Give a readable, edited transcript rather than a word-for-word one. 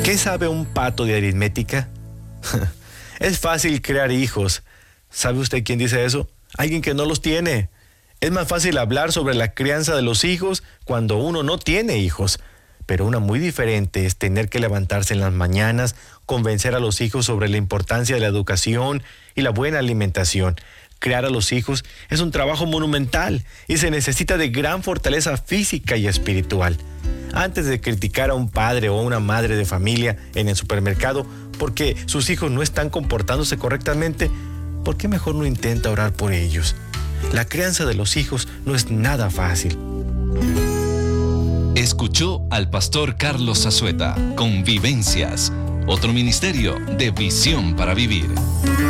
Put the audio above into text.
¿Qué sabe un pato de aritmética? Es fácil crear hijos. ¿Sabe usted quién dice eso? Alguien que no los tiene. Es más fácil hablar sobre la crianza de los hijos cuando uno no tiene hijos. Pero una muy diferente es tener que levantarse en las mañanas, convencer a los hijos sobre la importancia de la educación y la buena alimentación. Criar a los hijos es un trabajo monumental y se necesita de gran fortaleza física y espiritual. Antes de criticar a un padre o una madre de familia en el supermercado porque sus hijos no están comportándose correctamente, ¿por qué mejor no intenta orar por ellos? La crianza de los hijos no es nada fácil. Escuchó al pastor Carlos Zazueta con Vivencias, otro ministerio de Visión para Vivir.